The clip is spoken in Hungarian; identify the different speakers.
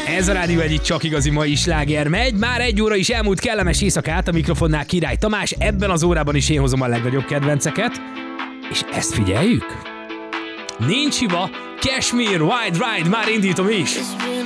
Speaker 1: Ez a Rádió egyik csak igazi mai sláger megy. Már 1 óra is elmúlt kellemes éjszakát, a mikrofonnál Király Tamás. Ebben az órában is én hozom a legnagyobb kedvenceket. És ezt figyeljük? Nincs hiba, Cashmere, Wild Ride, már indítom is.